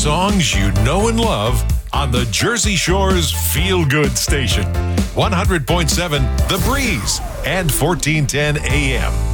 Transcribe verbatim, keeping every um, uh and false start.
songs you know and love on the Jersey Shore's Feel Good station. one hundred point seven The Breeze and fourteen ten A M.